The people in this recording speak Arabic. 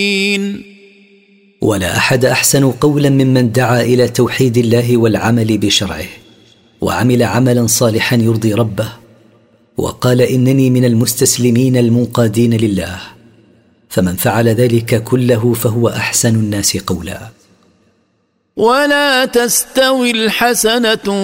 ولا أحد أحسن قولا ممن دعا إلى توحيد الله والعمل بشرعه وعمل عملا صالحا يرضي ربه وقال إنني من المستسلمين المنقادين لله، فمن فعل ذلك كله فهو أحسن الناس قولا. ولا تستوي الحسنة